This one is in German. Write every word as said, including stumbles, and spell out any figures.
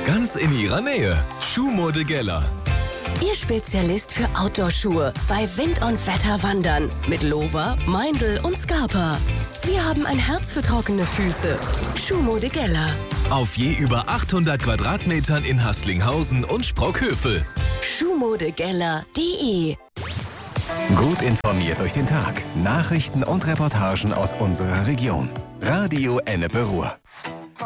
Ganz in Ihrer Nähe. Schuhmode Geller. Ihr Spezialist für Outdoor-Schuhe bei Wind und Wetter wandern. Mit Lova, Meindl und Scarpa. Wir haben ein Herz für trockene Füße. Schuhmode Geller. Auf je über achthundert Quadratmetern in Haßlinghausen und Sprockhövel. Schuhmodegeller punkt de. Gut informiert durch den Tag. Nachrichten und Reportagen aus unserer Region. Radio Ennepe Ruhr.